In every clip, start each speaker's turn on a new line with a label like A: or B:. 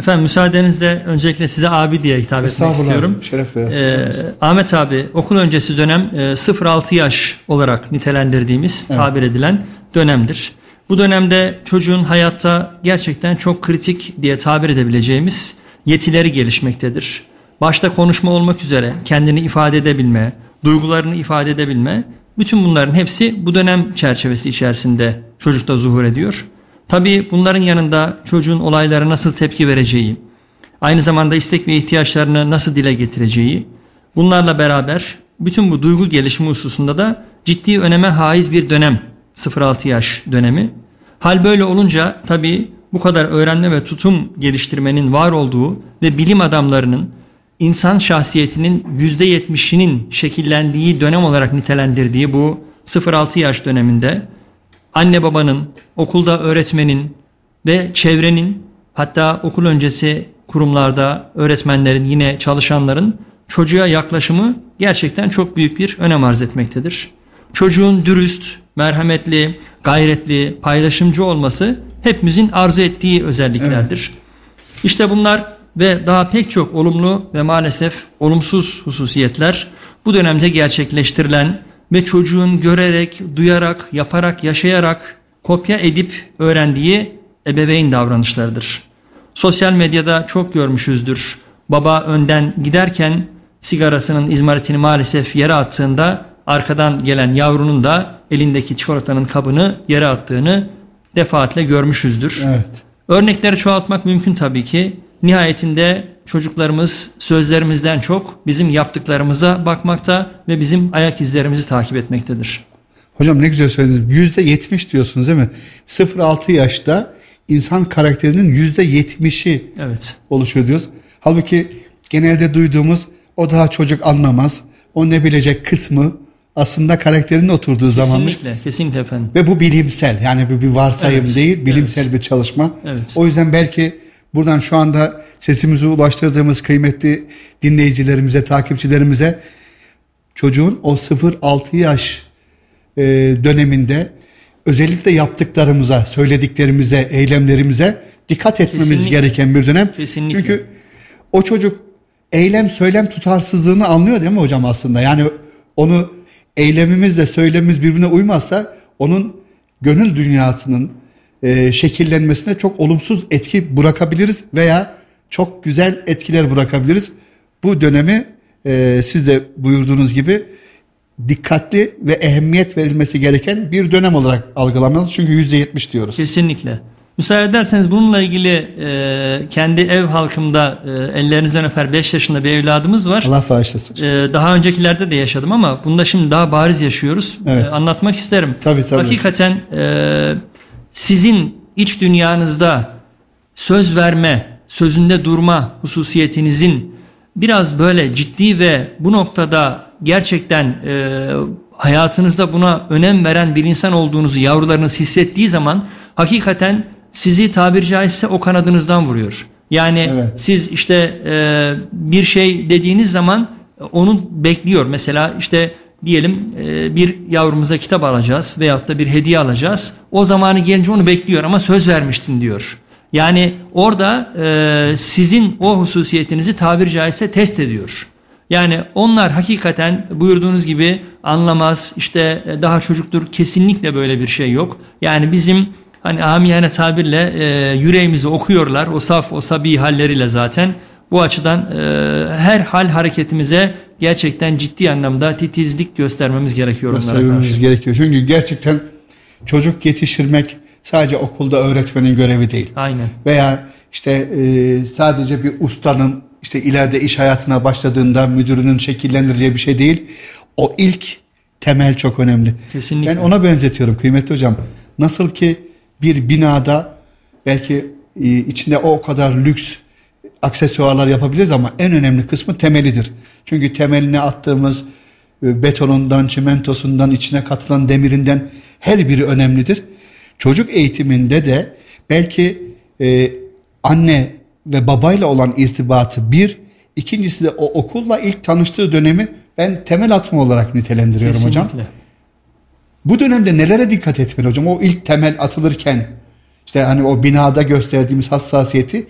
A: Efendim müsaadenizle öncelikle size abi diye hitap etmek istiyorum.
B: Şeref veriyorsunuz.
A: Ahmet abi, okul öncesi dönem 0-6 yaş olarak nitelendirdiğimiz, tabir edilen dönemdir. Bu dönemde çocuğun hayatta gerçekten çok kritik diye tabir edebileceğimiz yetileri gelişmektedir. Başta konuşma olmak üzere kendini ifade edebilme, duygularını ifade edebilme, bütün bunların hepsi bu dönem çerçevesi içerisinde çocukta zuhur ediyor. Tabii bunların yanında çocuğun olaylara nasıl tepki vereceği, aynı zamanda istek ve ihtiyaçlarını nasıl dile getireceği, bunlarla beraber bütün bu duygu gelişimi hususunda da ciddi öneme haiz bir dönem 0-6 yaş dönemi. Hal böyle olunca tabii bu kadar öğrenme ve tutum geliştirmenin var olduğu ve bilim adamlarının insan şahsiyetinin %70'inin şekillendiği dönem olarak nitelendirdiği bu 0-6 yaş döneminde anne babanın, okulda öğretmenin ve çevrenin, hatta okul öncesi kurumlarda öğretmenlerin, yine çalışanların çocuğa yaklaşımı gerçekten çok büyük bir önem arz etmektedir. Çocuğun dürüst, merhametli, gayretli, paylaşımcı olması hepimizin arzu ettiği özelliklerdir. Evet. İşte bunlar ve daha pek çok olumlu ve maalesef olumsuz hususiyetler bu dönemde gerçekleştirilen ve çocuğun görerek, duyarak, yaparak, yaşayarak, kopya edip öğrendiği ebeveyn davranışlarıdır. Sosyal medyada çok görmüşüzdür. Baba önden giderken sigarasının izmaritini maalesef yere attığında arkadan gelen yavrunun da elindeki çikolatanın kabını yere attığını defaatle görmüşüzdür.
B: Evet.
A: Örnekleri çoğaltmak mümkün tabii ki. Nihayetinde çocuklarımız sözlerimizden çok bizim yaptıklarımıza bakmakta ve bizim ayak izlerimizi takip etmektedir.
B: Hocam ne güzel söylediniz. %70 diyorsunuz değil mi? 0-6 yaşta insan karakterinin %70'i oluşuyor diyoruz. Halbuki genelde duyduğumuz o daha çocuk anlamaz, o ne bilecek kısmı aslında karakterinin oturduğu zamanmış.
A: Kesinlikle efendim.
B: Ve bu bilimsel, yani bu bir varsayım değil, bilimsel bir çalışma.
A: Evet.
B: O yüzden belki buradan şu anda sesimizi ulaştırdığımız kıymetli dinleyicilerimize, takipçilerimize çocuğun o 0-6 yaş döneminde özellikle yaptıklarımıza, söylediklerimize, eylemlerimize dikkat etmemiz gereken bir dönem.
A: Kesinlikle.
B: Çünkü o çocuk eylem söylem tutarsızlığını anlıyor değil mi hocam aslında? Yani onu eylemimizle söylemimiz birbirine uymazsa onun gönül dünyasının şekillenmesine çok olumsuz etki bırakabiliriz veya çok güzel etkiler bırakabiliriz. Bu dönemi siz de buyurduğunuz gibi dikkatli ve ehemmiyet verilmesi gereken bir dönem olarak algılamalıyız. Çünkü %70 diyoruz.
A: Kesinlikle. Müsaade ederseniz bununla ilgili kendi ev halkımda ellerinizden öper 5 yaşında bir evladımız var.
B: Allah bağışlasın.
A: Daha öncekilerde de yaşadım ama bunda şimdi daha bariz yaşıyoruz.
B: Evet.
A: Anlatmak isterim.
B: Tabii.
A: Hakikaten sizin iç dünyanızda söz verme, sözünde durma hususiyetinizin biraz böyle ciddi ve bu noktada gerçekten hayatınızda buna önem veren bir insan olduğunuzu yavrularınız hissettiği zaman hakikaten sizi tabiri caizse o kanadınızdan vuruyor. Yani siz işte bir şey dediğiniz zaman onu bekliyor. Mesela işte diyelim bir yavrumuza kitap alacağız veyahut da bir hediye alacağız. O zamanı gelince onu bekliyor ama söz vermiştin diyor. Yani orada sizin o hususiyetinizi tabiri caizse test ediyor. Yani onlar hakikaten buyurduğunuz gibi anlamaz, işte daha çocuktur, kesinlikle böyle bir şey yok. Yani bizim hani amiyane tabirle yüreğimizi okuyorlar o saf, o sabi halleriyle zaten. Bu açıdan her hal hareketimize gerçekten ciddi anlamda titizlik göstermemiz gerekiyor.
B: Göstermemiz gerekiyor. Çünkü gerçekten çocuk yetiştirmek sadece okulda öğretmenin görevi değil.
A: Aynen.
B: Veya işte sadece bir ustanın işte ileride iş hayatına başladığında müdürünün şekillendireceği bir şey değil. O ilk temel çok önemli.
A: Kesinlikle.
B: Ben ona benzetiyorum kıymetli hocam. Nasıl ki bir binada belki içinde o kadar lüks aksesuarlar yapabiliriz ama en önemli kısmı temelidir. Çünkü temeline attığımız betonundan, çimentosundan, içine katılan demirinden her biri önemlidir. Çocuk eğitiminde de belki anne ve babayla olan irtibatı bir, ikincisi de o okulla ilk tanıştığı dönemi ben temel atma olarak nitelendiriyorum. Kesinlikle. Hocam. Bu dönemde nelere dikkat etmeli hocam? O ilk temel atılırken İşte hani o binada gösterdiğimiz hassasiyeti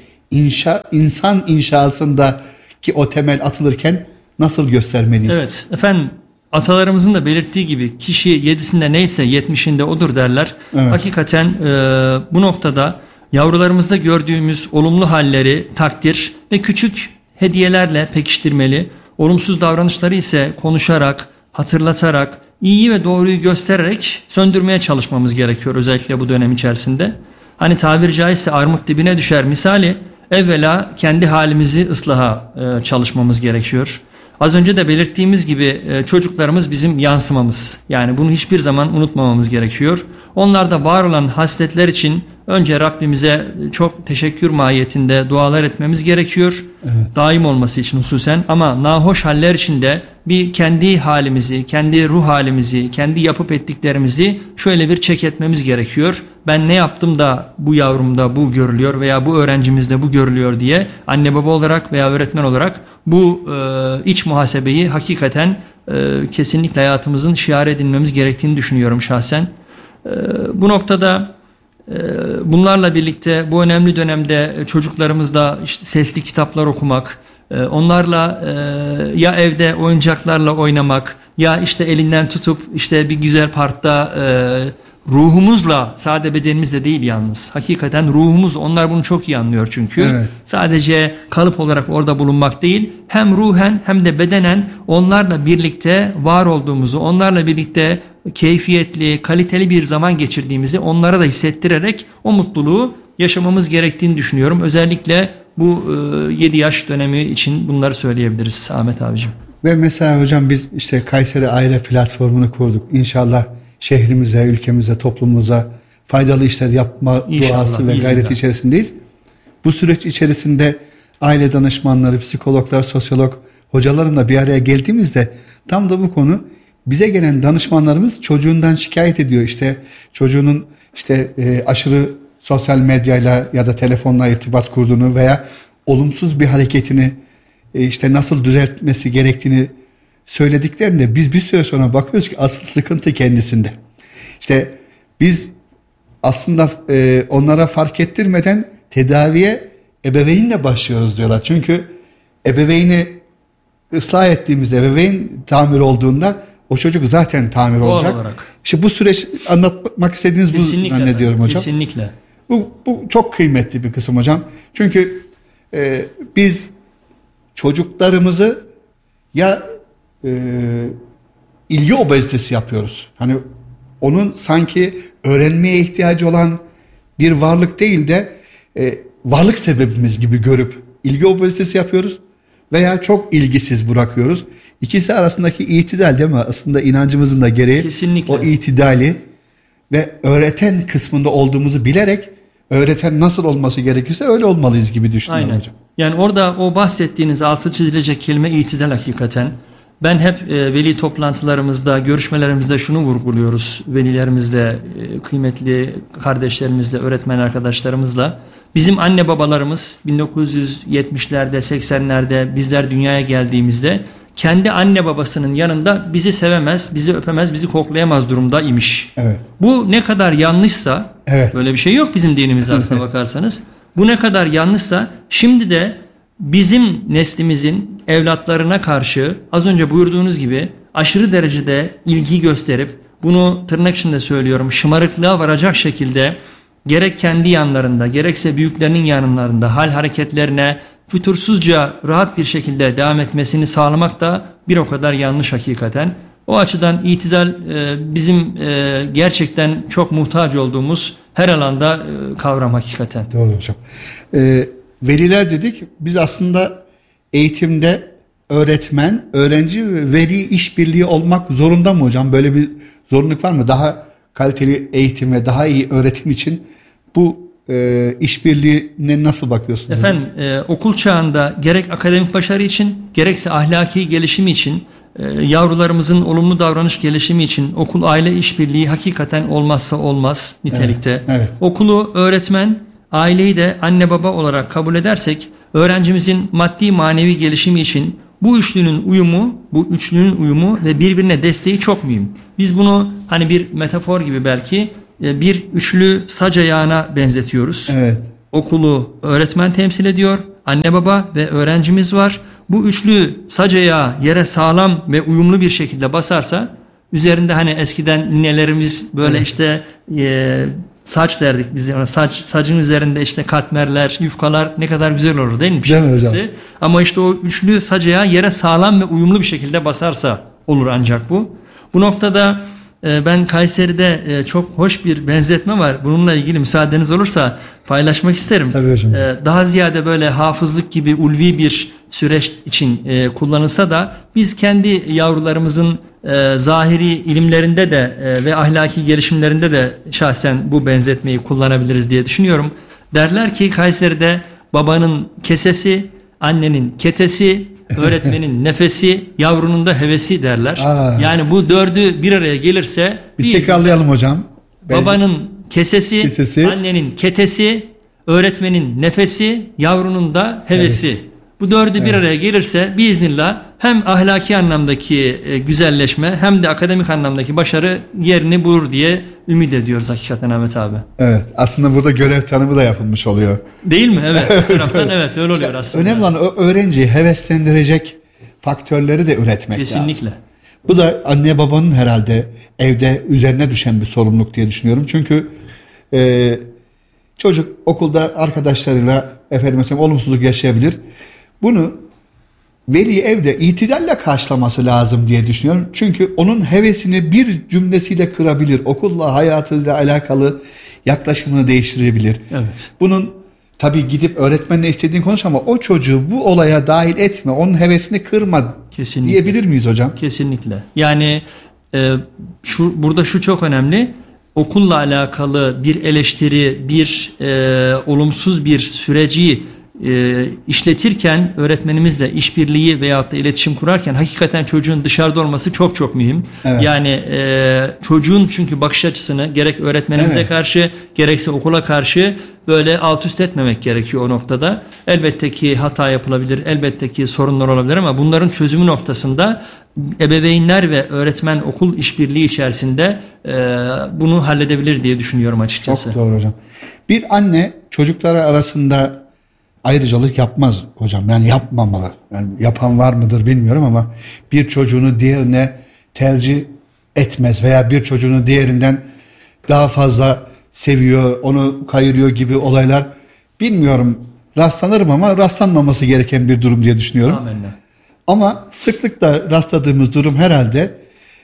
B: insan inşasında ki o temel atılırken nasıl göstermeliyiz?
A: Evet efendim, atalarımızın da belirttiği gibi kişi 7'sinde neyse 70'inde odur derler.
B: Evet.
A: Hakikaten bu noktada yavrularımızda gördüğümüz olumlu halleri takdir ve küçük hediyelerle pekiştirmeli. Olumsuz davranışları ise konuşarak, hatırlatarak, iyi ve doğruyu göstererek söndürmeye çalışmamız gerekiyor özellikle bu dönem içerisinde. Hani tabiri caizse armut dibine düşer misali, evvela kendi halimizi ıslaha çalışmamız gerekiyor. Az önce de belirttiğimiz gibi çocuklarımız bizim yansımamız. Yani bunu hiçbir zaman unutmamamız gerekiyor. Onlarda var olan hasletler için önce Rabbimize çok teşekkür mahiyetinde dualar etmemiz gerekiyor.
B: Evet.
A: Daim olması için hususen, ama nahoş haller için de bir kendi halimizi, kendi ruh halimizi, kendi yapıp ettiklerimizi şöyle bir check etmemiz gerekiyor. Ben ne yaptım da bu yavrumda bu görülüyor veya bu öğrencimizde bu görülüyor diye anne baba olarak veya öğretmen olarak bu iç muhasebeyi hakikaten kesinlikle hayatımızın şiar edinmemiz gerektiğini düşünüyorum şahsen. Bu noktada bunlarla birlikte bu önemli dönemde çocuklarımızla işte sesli kitaplar okumak, onlarla ya evde oyuncaklarla oynamak ya işte elinden tutup işte bir güzel parkta ruhumuzla, sade bedenimizle değil yalnız, hakikaten ruhumuz, onlar bunu çok iyi anlıyor çünkü.
B: Evet.
A: Sadece kalıp olarak orada bulunmak değil, hem ruhen hem de bedenen onlarla birlikte var olduğumuzu, onlarla birlikte keyfiyetli, kaliteli bir zaman geçirdiğimizi onlara da hissettirerek o mutluluğu yaşamamız gerektiğini düşünüyorum. Özellikle bu 7 yaş dönemi için bunları söyleyebiliriz Ahmet abicim.
B: Ve mesela hocam biz işte Kayseri Aile Platformu'nu kurduk. İnşallah şehrimize, ülkemize, toplumumuza faydalı işler yapma duası ve gayreti içerisindeyiz. Bu süreç içerisinde aile danışmanları, psikologlar, sosyolog hocalarımla bir araya geldiğimizde tam da bu konu, bize gelen danışmanlarımız çocuğundan şikayet ediyor. İşte çocuğunun işte aşırı sosyal medyayla ya da telefonla irtibat kurduğunu veya olumsuz bir hareketini işte nasıl düzeltmesi gerektiğini söylediklerinde biz bir süre sonra bakıyoruz ki asıl sıkıntı kendisinde. İşte biz aslında onlara fark ettirmeden tedaviye ebeveynle başlıyoruz diyorlar. Çünkü ebeveyni ıslah ettiğimizde, ebeveyn tamir olduğunda o çocuk zaten tamir olacak. İşte bu süreç, anlatmak istediğiniz
A: kesinlikle,
B: bu zannediyorum hocam.
A: Kesinlikle.
B: Bu çok kıymetli bir kısım hocam. Çünkü biz çocuklarımızı ya ilgi obezitesi yapıyoruz. Hani onun sanki öğrenmeye ihtiyacı olan bir varlık değil de varlık sebebimiz gibi görüp ilgi obezitesi yapıyoruz veya çok ilgisiz bırakıyoruz. İkisi arasındaki itidal, değil mi? Aslında inancımızın da gereği
A: kesinlikle.
B: O itidali ve öğreten kısmında olduğumuzu bilerek öğreten nasıl olması gerekirse öyle olmalıyız gibi düşünüyorum.
A: Aynen
B: hocam.
A: Yani orada o bahsettiğiniz altı çizilecek kelime itidal hakikaten. Ben hep veli toplantılarımızda, görüşmelerimizde şunu vurguluyoruz. Velilerimizle, kıymetli kardeşlerimizle, öğretmen arkadaşlarımızla. Bizim anne babalarımız 1970'lerde, 80'lerde bizler dünyaya geldiğimizde kendi anne babasının yanında bizi sevemez, bizi öpemez, bizi koklayamaz durumda imiş.
B: Evet.
A: Bu ne kadar yanlışsa,
B: evet,
A: böyle bir şey yok bizim dinimizde aslına bakarsanız. Bu ne kadar yanlışsa şimdi de bizim neslimizin evlatlarına karşı az önce buyurduğunuz gibi aşırı derecede ilgi gösterip, bunu tırnak içinde söylüyorum, şımarıklığa varacak şekilde gerek kendi yanlarında gerekse büyüklerinin yanlarında hal hareketlerine fütursuzca rahat bir şekilde devam etmesini sağlamak da bir o kadar yanlış hakikaten. O açıdan itidal bizim gerçekten çok muhtaç olduğumuz her alanda kavram hakikaten.
B: Doğru hocam. Veliler dedik. Biz aslında eğitimde öğretmen, öğrenci ve veli işbirliği olmak zorunda mı hocam? Böyle bir zorunluluk var mı? Daha kaliteli eğitim ve daha iyi öğretim için bu işbirliğine nasıl bakıyorsunuz?
A: Efendim okul çağında gerek akademik başarı için gerekse ahlaki gelişimi için yavrularımızın olumlu davranış gelişimi için okul aile işbirliği hakikaten olmazsa olmaz nitelikte.
B: Evet, evet.
A: Okulu öğretmen, aileyi de anne baba olarak kabul edersek öğrencimizin maddi manevi gelişimi için bu üçlünün uyumu ve birbirine desteği çok mühim. Biz bunu hani bir metafor gibi belki bir üçlü sac ayağına benzetiyoruz.
B: Evet.
A: Okulu öğretmen temsil ediyor, anne baba ve öğrencimiz var. Bu üçlü sac ayağı yere sağlam ve uyumlu bir şekilde basarsa, üzerinde hani eskiden ninelerimiz böyle işte saç derdik biz. Yani sacın üzerinde işte katmerler, yufkalar ne kadar güzel olur değil mi?
B: Değil mi hocam?
A: Ama işte o üçlü sac ayağı yere sağlam ve uyumlu bir şekilde basarsa olur ancak bu. Bu noktada ben Kayseri'de çok hoş bir benzetme var. Bununla ilgili müsaadeniz olursa paylaşmak isterim.
B: Tabii hocam.
A: Daha ziyade böyle hafızlık gibi ulvi bir süreç için kullanılsa da biz kendi yavrularımızın zahiri ilimlerinde de ve ahlaki gelişimlerinde de şahsen bu benzetmeyi kullanabiliriz diye düşünüyorum. Derler ki Kayseri'de babanın kesesi, annenin ketesi, öğretmenin nefesi, yavrunun da hevesi derler. Yani bu dördü bir araya gelirse
B: bir tekrarlayalım hocam.
A: Babanın kesesi, annenin ketesi, öğretmenin nefesi, yavrunun da hevesi. Evet. Bu dördü bir araya gelirse biiznillah hem ahlaki anlamdaki güzelleşme hem de akademik anlamdaki başarı yerini bulur diye ümit ediyoruz hakikaten Ahmet abi.
B: Evet, aslında burada görev tanımı da yapılmış oluyor.
A: Değil mi? Evet. Bu taraftan evet öyle oluyor aslında.
B: Önemli olan öğrenciyi heveslendirecek faktörleri de üretmek
A: Kesinlikle.
B: lazım. Bu da anne babanın herhalde evde üzerine düşen bir sorumluluk diye düşünüyorum. Çünkü çocuk okulda arkadaşlarıyla olumsuzluk yaşayabilir. Bunu veli evde itidalle karşılaması lazım diye düşünüyorum. Çünkü onun hevesini bir cümlesiyle kırabilir. Okulla, hayatıyla alakalı yaklaşımını değiştirebilir.
A: Evet.
B: Bunun tabii gidip öğretmenle istediğini konuş ama o çocuğu bu olaya dahil etme. Onun hevesini kırma. Kesinlikle. Diyebilir miyiz hocam?
A: Kesinlikle. Yani burada şu çok önemli. Okulla alakalı bir eleştiri, bir olumsuz bir süreci işletirken öğretmenimizle işbirliği veyahut da iletişim kurarken hakikaten çocuğun dışarıda olması çok çok mühim. Evet. Yani çocuğun çünkü bakış açısını gerek öğretmenimize karşı gerekse okula karşı böyle alt üst etmemek gerekiyor o noktada. Elbette ki hata yapılabilir, elbette ki sorunlar olabilir ama bunların çözümü noktasında ebeveynler ve öğretmen okul işbirliği içerisinde bunu halledebilir diye düşünüyorum açıkçası.
B: Çok doğru hocam. Bir anne çocukları arasında ayrıcalık yapmaz hocam. Yani yapmamalı. Yani yapan var mıdır bilmiyorum ama bir çocuğunu diğerine tercih etmez veya bir çocuğunu diğerinden daha fazla seviyor, onu kayırıyor gibi olaylar bilmiyorum. Rastlanırım ama rastlanmaması gereken bir durum diye düşünüyorum.
A: Amenna.
B: Ama sıklıkla rastladığımız durum herhalde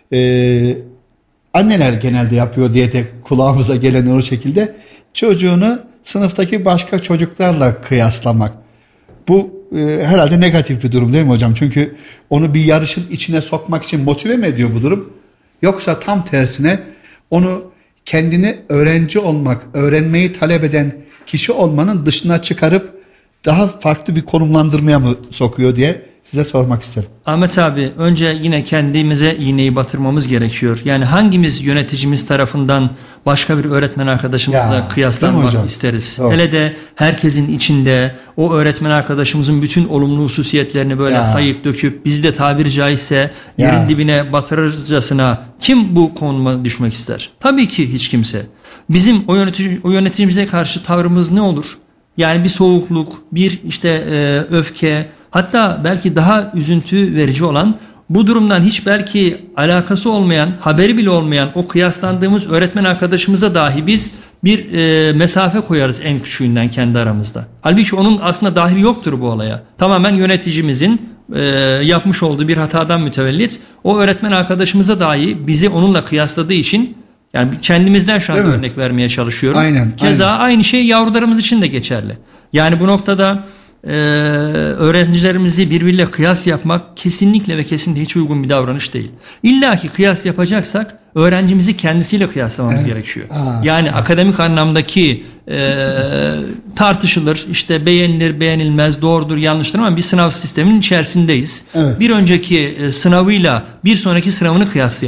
B: anneler genelde yapıyor diye de kulağımıza gelen o şekilde çocuğunu sınıftaki başka çocuklarla kıyaslamak. Bu herhalde negatif bir durum değil mi hocam? Çünkü onu bir yarışın içine sokmak için motive mi ediyor bu durum? Yoksa tam tersine onu kendini öğrenci olmak, öğrenmeyi talep eden kişi olmanın dışına çıkarıp daha farklı bir konumlandırmaya mı sokuyor diye size sormak isterim.
A: Ahmet abi önce yine kendimize iğneyi batırmamız gerekiyor. Yani hangimiz yöneticimiz tarafından başka bir öğretmen arkadaşımızla kıyaslanmak isteriz? Doğru. Hele de herkesin içinde o öğretmen arkadaşımızın bütün olumlu hususiyetlerini böyle sayıp döküp bizi de tabiri caizse yerin dibine batırırcasına kim bu konuma düşmek ister? Tabii ki hiç kimse. Bizim o yöneticimize karşı tavrımız ne olur? Yani bir soğukluk, bir işte öfke, hatta belki daha üzüntü verici olan, bu durumdan hiç belki alakası olmayan, haberi bile olmayan o kıyaslandığımız öğretmen arkadaşımıza dahi biz bir mesafe koyarız en küçüğünden kendi aramızda. Halbuki onun aslında dahil yoktur bu olaya. Tamamen yöneticimizin yapmış olduğu bir hatadan mütevellit o öğretmen arkadaşımıza dahi bizi onunla kıyasladığı için, yani kendimizden şu anda örnek vermeye çalışıyorum.
B: Aynen.
A: Keza aynı şey yavrularımız için de geçerli. Yani bu noktada öğrencilerimizi birbiriyle kıyas yapmak kesinlikle ve kesinlikle hiç uygun bir davranış değil. İlla ki kıyas yapacaksak öğrencimizi kendisiyle kıyaslamamız gerekiyor. Yani akademik anlamdaki tartışılır, işte beğenilir, beğenilmez, doğrudur, yanlıştır ama bir sınav sisteminin içerisindeyiz. Evet. Bir önceki sınavıyla bir sonraki sınavını kıyaslayalım.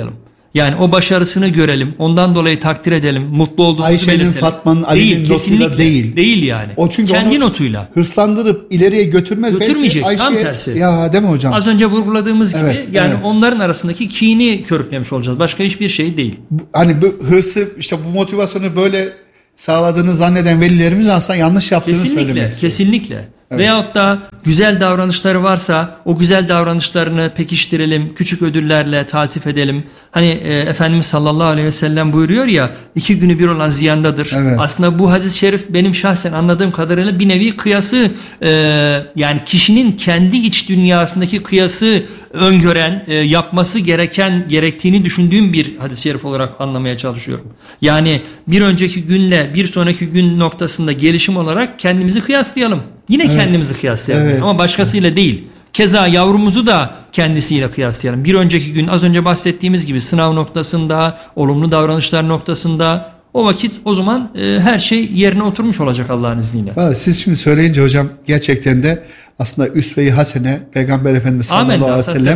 A: Yani o başarısını görelim, ondan dolayı takdir edelim, mutlu olduğumuzu
B: Ayşe'nin,
A: belirtelim.
B: Fatma'nın, Ali'nin notuyla
A: kesinlikle
B: değil.
A: Değil yani.
B: O çünkü
A: kendi
B: onu
A: notuyla.
B: hırslandırıp ileriye götürmez.
A: Götürmeyecek,
B: Belki
A: tam
B: Ayşe'ye,
A: tersi.
B: Ya değil mi hocam?
A: Az önce vurguladığımız gibi
B: Evet,
A: yani
B: evet.
A: onların arasındaki kini körüklemiş olacağız. Başka hiçbir şey değil.
B: Hani bu hırsı, işte bu motivasyonu böyle sağladığını zanneden velilerimiz aslında yanlış yaptığını söylemek
A: Kesinlikle,
B: istiyor.
A: kesinlikle. Veyahut da güzel davranışları varsa o güzel davranışlarını pekiştirelim, küçük ödüllerle taltif edelim. Hani Efendimiz sallallahu aleyhi ve sellem buyuruyor ya, 2 günü bir olan ziyandadır.
B: Evet.
A: Aslında bu hadis-i şerif benim şahsen anladığım kadarıyla bir nevi kıyası, yani kişinin kendi iç dünyasındaki kıyası öngören, yapması gerektiğini düşündüğüm bir hadis-i şerif olarak anlamaya çalışıyorum. Yani bir önceki günle bir sonraki gün noktasında gelişim olarak kendimizi kıyaslayalım. Yine kendimizi kıyaslayalım
B: Evet.
A: ama başkasıyla değil. Keza yavrumuzu da kendisiyle kıyaslayalım. Bir önceki gün az önce bahsettiğimiz gibi sınav noktasında, olumlu davranışlar noktasında, o vakit o zaman her şey yerine oturmuş olacak Allah'ın izniyle.
B: Vallahi siz şimdi söyleyince hocam gerçekten de aslında üsve-i hasene Peygamber Efendimiz sallallahu
A: Amenna,
B: aleyhi ve sellem,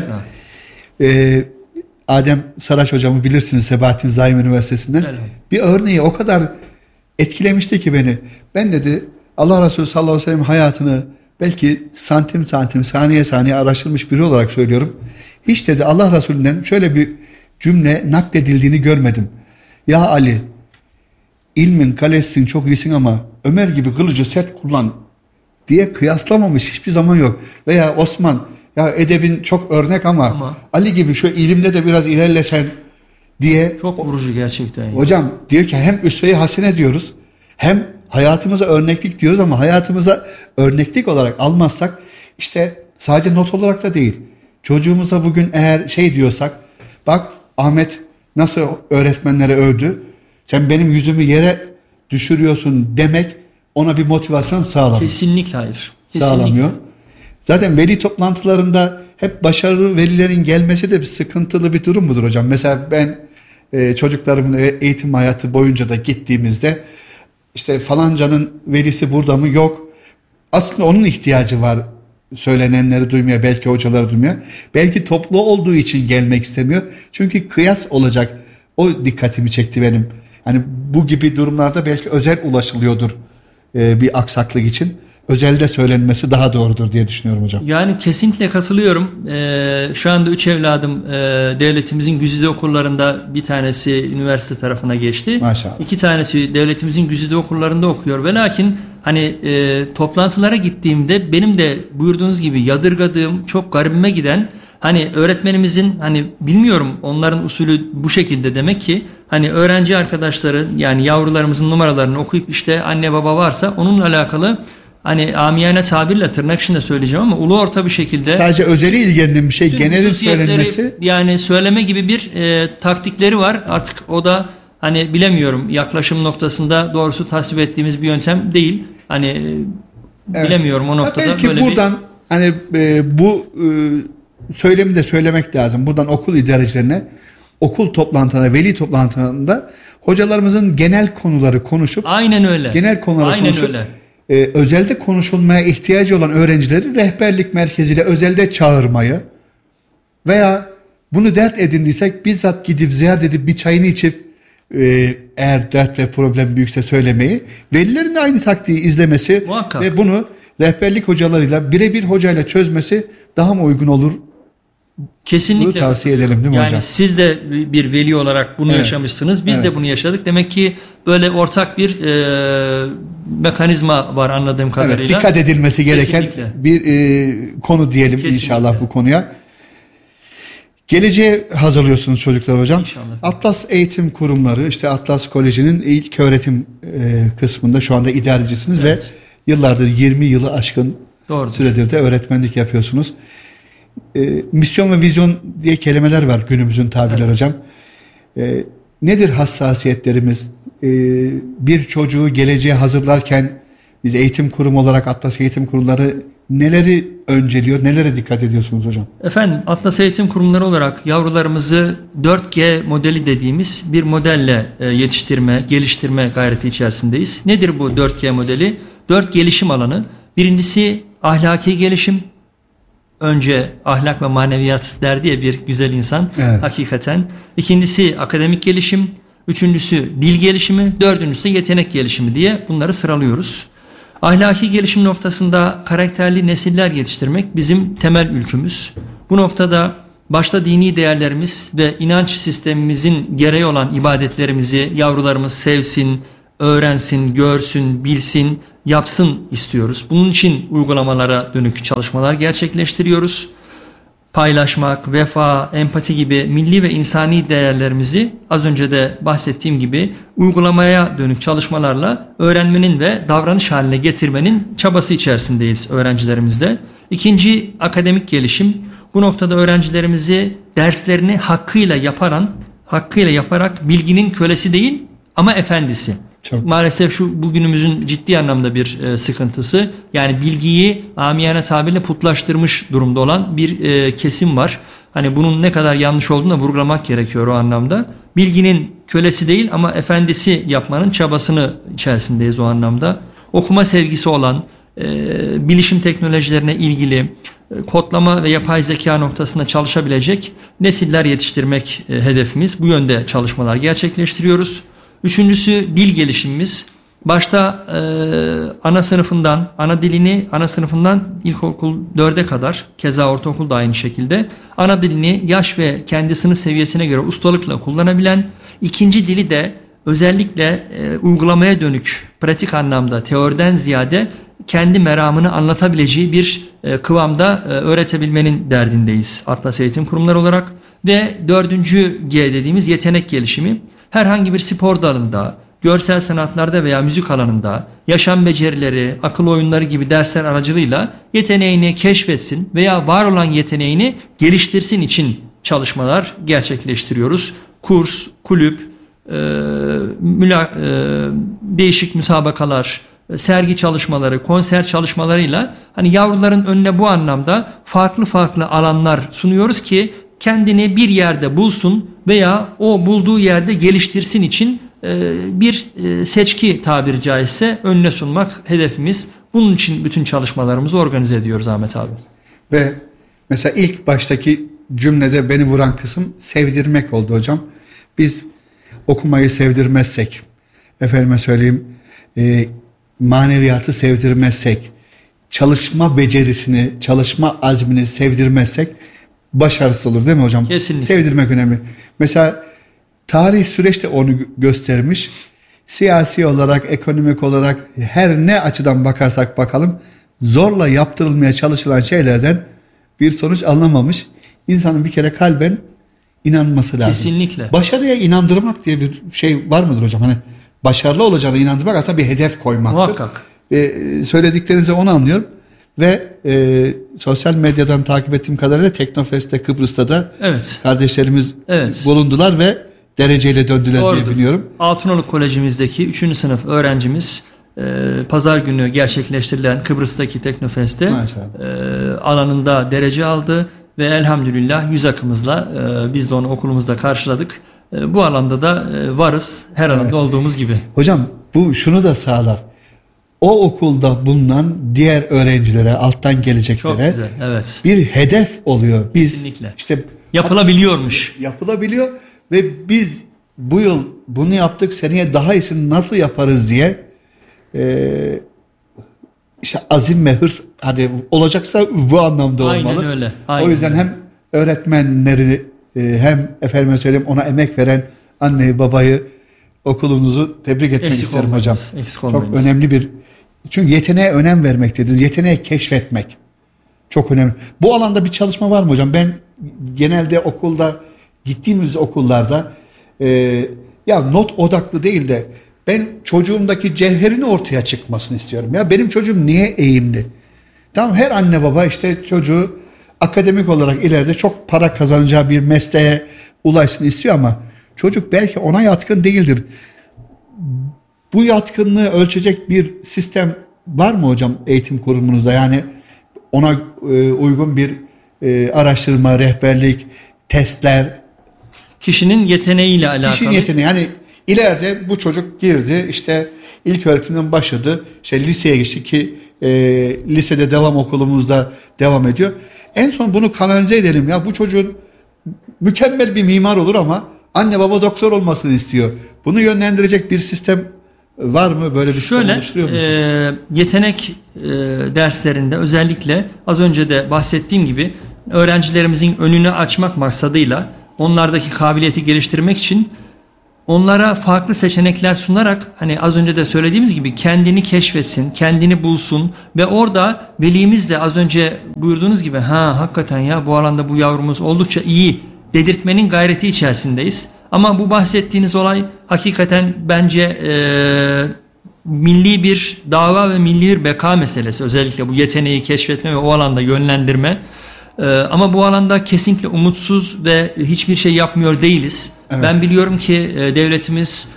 B: Adem Saraç hocamı bilirsiniz, Sebahattin Zaim Üniversitesi'nden.
A: Evet.
B: Bir örneği o kadar etkilemişti ki beni. Ben dedi Allah Resulü sallallahu aleyhi ve sellem hayatını belki santim santim, saniye saniye araştırmış biri olarak söylüyorum. Hiç dedi Allah Resulü'nden şöyle bir cümle nakledildiğini görmedim. Ya Ali, ilmin kalesisin, çok iyisin ama Ömer gibi kılıcı sert kullan diye kıyaslamamış hiçbir zaman yok. Veya Osman, ya edebin çok örnek ama Ali gibi şu ilimde de biraz ilerlesen diye.
A: Çok vurucu gerçekten.
B: Hocam diyor ki hem üsve-i hasene diyoruz, hem hayatımıza örneklik diyoruz ama hayatımıza örneklik olarak almazsak, işte sadece not olarak da değil. Çocuğumuza bugün eğer şey diyorsak, bak Ahmet nasıl öğretmenlere övdü, sen benim yüzümü yere düşürüyorsun demek ona bir motivasyon sağlamıyor.
A: Kesinlikle hayır. Kesinlikle.
B: Sağlamıyor. Zaten veli toplantılarında hep başarılı velilerin gelmesi de bir sıkıntılı bir durum mudur hocam? Mesela ben çocuklarımın eğitim hayatı boyunca da gittiğimizde işte falancanın velisi burada mı? Yok. Aslında onun ihtiyacı var söylenenleri duymaya, belki hocaları duymaya. Belki toplu olduğu için gelmek istemiyor. Çünkü kıyas olacak. O dikkatimi çekti benim. Hani bu gibi durumlarda belki özel ulaşılıyordur bir aksaklık için. Özelde söylenmesi daha doğrudur diye düşünüyorum hocam.
A: Yani kesinlikle katılıyorum. Şu anda 3 evladım devletimizin güzide okullarında, bir tanesi üniversite tarafına geçti.
B: Maşallah.
A: 2 tanesi devletimizin güzide okullarında okuyor. Ve lakin hani toplantılara gittiğimde benim de buyurduğunuz gibi yadırgadığım, çok garibime giden, hani öğretmenimizin, hani bilmiyorum onların usulü bu şekilde demek ki, hani öğrenci arkadaşları, yani yavrularımızın numaralarını okuyup işte anne baba varsa onunla alakalı, hani amiyane tabirle tırnak içinde söyleyeceğim ama ulu orta bir şekilde
B: Sadece özeli ilgilendiğim bir şey,
A: bütün
B: genelin
A: hususiyetleri,
B: söylenmesi.
A: yani söyleme gibi bir taktikleri var. Artık o da hani bilemiyorum, yaklaşım noktasında doğrusu tasvip ettiğimiz bir yöntem değil. Hani bilemiyorum o noktada.
B: Belki
A: böyle
B: buradan hani bu söylemi de söylemek lazım. Buradan okul idarecilerine, okul toplantılarına, veli toplantılarında hocalarımızın genel konuları konuşup,
A: aynen öyle.
B: genel konuları
A: aynen
B: konuşup,
A: öyle.
B: Özelde konuşulmaya ihtiyacı olan öğrencileri rehberlik merkeziyle özelde çağırmayı veya bunu dert edindiysek bizzat gidip ziyaret edip bir çayını içip eğer dert ve problem büyükse söylemeyi, velilerin de aynı taktiği izlemesi
A: Muhakkak.
B: ve bunu rehberlik hocalarıyla birebir hocayla çözmesi daha mı uygun olur?
A: Kesinlikle.
B: Bunu tavsiye edelim değil mi
A: yani
B: hocam?
A: siz de bir veli olarak bunu
B: Evet.
A: yaşamışsınız. Biz
B: Evet.
A: de bunu yaşadık. Demek ki böyle ortak bir mekanizma var anladığım kadarıyla.
B: Evet, dikkat edilmesi gereken
A: Kesinlikle.
B: bir konu diyelim.
A: Kesinlikle.
B: İnşallah bu konuya. Geleceğe hazırlıyorsunuz çocuklar hocam.
A: İnşallah.
B: Atlas Eğitim Kurumları, işte Atlas Koleji'nin ilk öğretim kısmında şu anda idarecisiniz
A: Evet.
B: ve yıllardır 20 yılı aşkın
A: Doğrudur.
B: süredir de öğretmenlik yapıyorsunuz. Misyon ve vizyon diye kelimeler var günümüzün tabirler
A: Evet.
B: hocam. Nedir hassasiyetlerimiz? Bir çocuğu geleceğe hazırlarken biz eğitim kurumu olarak Atlas Eğitim Kurumları neleri önceliyor, nelere dikkat ediyorsunuz hocam?
A: Efendim, Atlas Eğitim Kurumları olarak yavrularımızı 4G modeli dediğimiz bir modelle yetiştirme, geliştirme gayreti içerisindeyiz. Nedir bu 4G modeli? 4 gelişim alanı. Birincisi ahlaki gelişim, önce ahlak ve maneviyat der diye bir güzel insan,
B: Evet.
A: hakikaten. İkincisi akademik gelişim, üçüncüsü dil gelişimi, dördüncüsü yetenek gelişimi diye bunları sıralıyoruz. Ahlaki gelişim noktasında karakterli nesiller yetiştirmek bizim temel ülkümüz. Bu noktada başta dini değerlerimiz ve inanç sistemimizin gereği olan ibadetlerimizi yavrularımız sevsin, öğrensin, görsün, bilsin, yapsın istiyoruz. Bunun için uygulamalara dönük çalışmalar gerçekleştiriyoruz. Paylaşmak, vefa, empati gibi milli ve insani değerlerimizi az önce de bahsettiğim gibi uygulamaya dönük çalışmalarla öğrenmenin ve davranış haline getirmenin çabası içerisindeyiz öğrencilerimizde. İkinci akademik gelişim. Bu noktada öğrencilerimizi derslerini hakkıyla yaparak bilginin kölesi değil ama efendisi. Maalesef şu bugünümüzün ciddi anlamda bir sıkıntısı. Yani bilgiyi amiyane tabirle putlaştırmış durumda olan bir kesim var. Hani bunun ne kadar yanlış olduğunu da vurgulamak gerekiyor o anlamda. Bilginin kölesi değil ama efendisi yapmanın çabasını içerisindeyiz o anlamda. Okuma sevgisi olan, bilişim teknolojilerine ilgili, kodlama ve yapay zeka noktasında çalışabilecek nesiller yetiştirmek hedefimiz. Bu yönde çalışmalar gerçekleştiriyoruz. Üçüncüsü dil gelişimimiz. Başta ana sınıfından ilkokul 4'e kadar, keza ortaokul da aynı şekilde ana dilini yaş ve kendi sınıf seviyesine göre ustalıkla kullanabilen, ikinci dili de özellikle uygulamaya dönük, pratik anlamda teoriden ziyade kendi meramını anlatabileceği bir kıvamda öğretebilmenin derdindeyiz Atlas Eğitim Kurumları olarak. Ve dördüncü G dediğimiz yetenek gelişimi. Herhangi bir spor dalında, görsel sanatlarda veya müzik alanında yaşam becerileri, akıl oyunları gibi dersler aracılığıyla yeteneğini keşfetsin veya var olan yeteneğini geliştirsin için çalışmalar gerçekleştiriyoruz. Kurs, kulüp, değişik müsabakalar, sergi çalışmaları, konser çalışmalarıyla hani yavruların önüne bu anlamda farklı alanlar sunuyoruz ki kendini bir yerde bulsun veya o bulduğu yerde geliştirsin için bir seçki tabiri caizse önüne sunmak hedefimiz. Bunun için bütün çalışmalarımızı organize ediyoruz Ahmet abi.
B: Ve mesela ilk baştaki cümlede beni vuran kısım sevdirmek oldu hocam. Biz okumayı sevdirmezsek, efendime söyleyeyim, maneviyatı sevdirmezsek, çalışma becerisini, çalışma azmini sevdirmezsek başarısız olur değil mi hocam?
A: Kesinlikle.
B: Sevdirmek önemli. Mesela tarih süreçte onu göstermiş. Siyasi olarak, ekonomik olarak her ne açıdan bakarsak bakalım zorla yaptırılmaya çalışılan şeylerden bir sonuç alınamamış. İnsanın bir kere kalben inanması lazım.
A: Kesinlikle.
B: Başarıya inandırmak diye bir şey var mıdır hocam? Hani başarılı olacağına inandırmak aslında bir hedef koymaktır.
A: Muhakkak.
B: Söylediklerinizde onu anlıyorum. Ve sosyal medyadan takip ettiğim kadarıyla Teknofest'te Kıbrıs'ta da kardeşlerimiz bulundular ve dereceyle döndüler diye biliyorum.
A: Altınoluk Kolejimizdeki 3. sınıf öğrencimiz pazar günü gerçekleştirilen Kıbrıs'taki Teknofest'te alanında derece aldı ve elhamdülillah yüz akımızla biz de onu okulumuzda karşıladık. Bu alanda da varız her alanda olduğumuz gibi.
B: Hocam bu şunu da sağlar. O okulda bulunan diğer öğrencilere, alttan geleceklere bir hedef oluyor. Biz
A: kesinlikle.
B: İşte
A: yapılabiliyormuş.
B: Yapılabiliyor ve biz bu yıl bunu yaptık, seneye daha iyisini nasıl yaparız diye işte azim ve hırs hani olacaksa bu anlamda olmalı.
A: Aynen öyle. Aynen
B: o yüzden
A: öyle.
B: hem öğretmenleri hem efendime söyleyeyim ona emek veren anneyi babayı okulunuzu tebrik etmek isterim hocam. Çok önemli bir, çünkü yeteneğe önem vermek dediniz. Yeteneği keşfetmek çok önemli. Bu alanda bir çalışma var mı hocam? Ben genelde okulda gittiğimiz okullarda ya not odaklı değil de ben çocuğumdaki cevherin ortaya çıkmasını istiyorum. Ya benim çocuğum niye eğimli? Tamam, her anne baba işte çocuğu akademik olarak ileride çok para kazanacağı bir mesleğe ulaşsın istiyor ama çocuk belki ona yatkın değildir. Bu yatkınlığı ölçecek bir sistem var mı hocam eğitim kurumunuzda? Yani ona uygun bir araştırma, rehberlik, testler.
A: Kişinin yeteneğiyle alakalı.
B: Kişinin yeteneği, yani ileride bu çocuk girdi işte ilk öğretimden başladı. Liseye geçti ki lisede devam okulumuzda devam ediyor. En son bunu kanalize edelim ya, bu çocuğun mükemmel bir mimar olur ama anne baba doktor olmasını istiyor. Bunu yönlendirecek bir sistem var mı? Böyle bir sistem oluşturuyor musunuz?
A: Yetenek derslerinde özellikle az önce de bahsettiğim gibi öğrencilerimizin önünü açmak maksadıyla onlardaki kabiliyeti geliştirmek için onlara farklı seçenekler sunarak, hani az önce de söylediğimiz gibi, kendini keşfetsin, kendini bulsun ve orada velimiz de az önce buyurduğunuz gibi hakikaten ya bu alanda bu yavrumuz oldukça iyi dedirtmenin gayreti içerisindeyiz. Ama bu bahsettiğiniz olay hakikaten bence milli bir dava ve milli bir beka meselesi. Özellikle bu yeteneği keşfetme ve o alanda yönlendirme. Ama bu alanda kesinlikle umutsuz ve hiçbir şey yapmıyor değiliz. Evet. Ben biliyorum ki devletimiz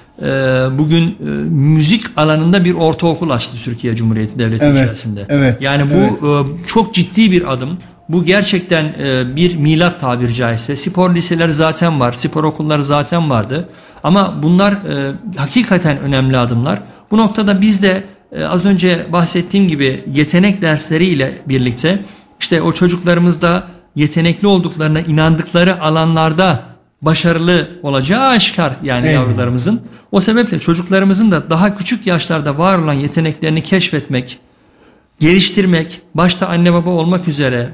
A: bugün müzik alanında bir ortaokul açtı Türkiye Cumhuriyeti Devleti içerisinde.
B: Evet,
A: yani bu çok ciddi bir adım. Bu gerçekten bir milat tabiri caizse. Spor liseleri zaten var, spor okulları zaten vardı. Ama bunlar hakikaten önemli adımlar. Bu noktada biz de az önce bahsettiğim gibi yetenek dersleriyle birlikte işte o çocuklarımızda yetenekli olduklarına inandıkları alanlarda başarılı olacağı aşikar yani yavrularımızın. O sebeple çocuklarımızın da daha küçük yaşlarda var olan yeteneklerini keşfetmek, geliştirmek, başta anne baba olmak üzere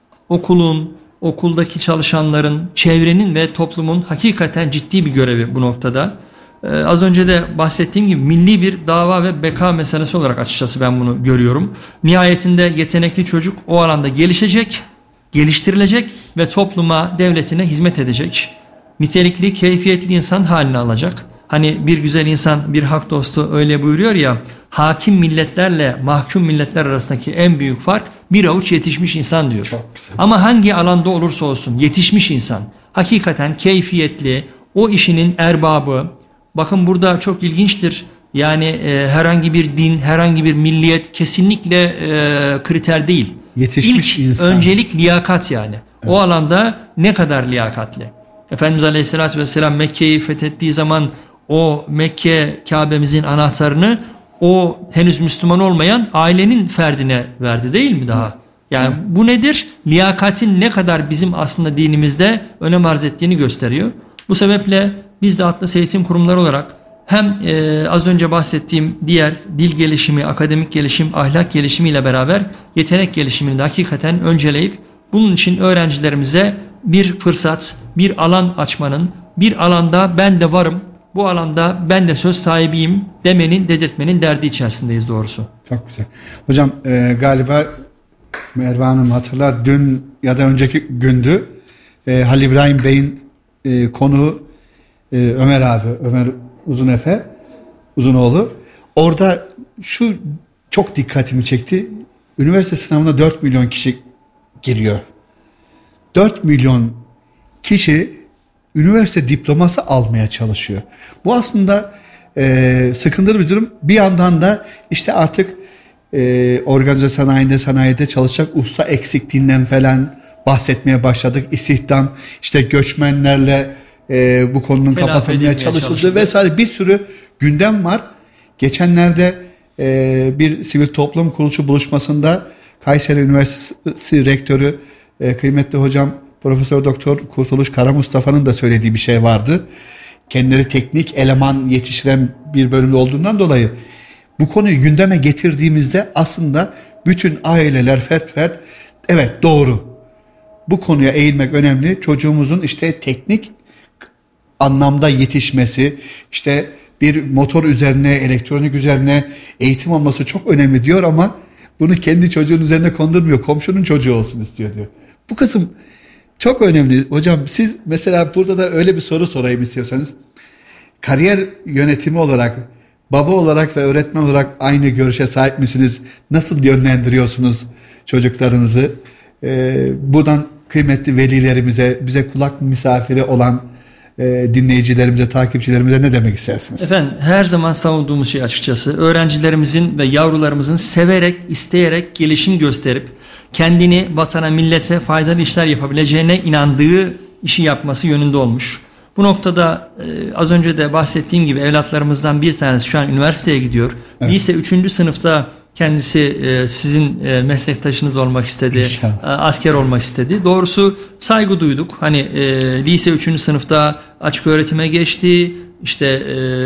A: okulun, okuldaki çalışanların, çevrenin ve toplumun hakikaten ciddi bir görevi bu noktada. Az önce de bahsettiğim gibi milli bir dava ve beka meselesi olarak açıkçası ben bunu görüyorum. Nihayetinde yetenekli çocuk o alanda gelişecek, geliştirilecek ve topluma, devletine hizmet edecek. Nitelikli, keyfiyetli insan haline alacak. Hani bir güzel insan, bir hak dostu öyle buyuruyor ya, hakim milletlerle mahkum milletler arasındaki en büyük fark bir avuç yetişmiş insan diyor.
B: Çok güzel.
A: Ama hangi alanda olursa olsun yetişmiş insan, hakikaten keyfiyetli, o işinin erbabı. Bakın burada çok ilginçtir. Yani herhangi bir din, herhangi bir milliyet kesinlikle kriter değil.
B: Yetişmiş insan.
A: Öncelik liyakat yani. Evet. O alanda ne kadar liyakatli. Efendimiz Aleyhisselatü Vesselam Mekke'yi fethettiği zaman o Mekke Kabe'mizin anahtarını o henüz Müslüman olmayan ailenin ferdine verdi değil mi daha? Evet. Yani evet. Bu nedir? Liyakatin ne kadar bizim aslında dinimizde önem arz ettiğini gösteriyor. Bu sebeple biz de Atlas Eğitim Kurumları olarak hem az önce bahsettiğim diğer dil gelişimi, akademik gelişim, ahlak gelişimiyle beraber yetenek gelişimini de hakikaten önceleyip bunun için öğrencilerimize bir fırsat, bir alan açmanın, bir alanda ben de varım, bu alanda ben de söz sahibiyim demenin, dedirtmenin derdi içerisindeyiz doğrusu.
B: Çok güzel. Hocam galiba Merve Hanım hatırlar, dün ya da önceki gündü Halil İbrahim Bey'in konuğu Ömer abi, Ömer Uzunoğlu. Orada şu çok dikkatimi çekti. Üniversite sınavına 4 milyon kişi giriyor. 4 milyon kişi üniversite diploması almaya çalışıyor. Bu aslında sıkıntılı bir durum. Bir yandan da işte artık organize sanayide çalışacak usta eksikliğinden falan bahsetmeye başladık. İstihdam, işte göçmenlerle bu konunun kapatılmaya çalışıldığı vesaire bir sürü gündem var. Geçenlerde bir sivil toplum kuruluşu buluşmasında Kayseri Üniversitesi Rektörü kıymetli hocam Profesör Doktor Kurtuluş Karamustafa'nın da söylediği bir şey vardı. Kendileri teknik eleman yetiştiren bir bölümde olduğundan dolayı bu konuyu gündeme getirdiğimizde aslında bütün aileler fert evet doğru. Bu konuya eğilmek önemli. Çocuğumuzun işte teknik anlamda yetişmesi, işte bir motor üzerine, elektronik üzerine eğitim alması çok önemli diyor ama bunu kendi çocuğun üzerine kondurmuyor. Komşunun çocuğu olsun istiyor diyor. Bu kısım çok önemli. Hocam siz mesela burada da öyle bir soru sorayım istiyorsanız. Kariyer yönetimi olarak, baba olarak ve öğretmen olarak aynı görüşe sahip misiniz? Nasıl yönlendiriyorsunuz çocuklarınızı? Buradan kıymetli velilerimize, bize kulak misafiri olan dinleyicilerimize, takipçilerimize ne demek istersiniz?
A: Efendim her zaman savunduğumuz şey açıkçası öğrencilerimizin ve yavrularımızın severek, isteyerek gelişim gösterip kendini vatana, millete faydalı işler yapabileceğine inandığı işi yapması yönünde olmuş. Bu noktada az önce de bahsettiğim gibi evlatlarımızdan bir tanesi şu an üniversiteye gidiyor. Evet. Lise 3. sınıfta kendisi sizin meslektaşınız olmak istedi. İnşallah. Asker olmak istedi. Doğrusu saygı duyduk. Hani lise 3. sınıfta açık öğretime geçti. İşte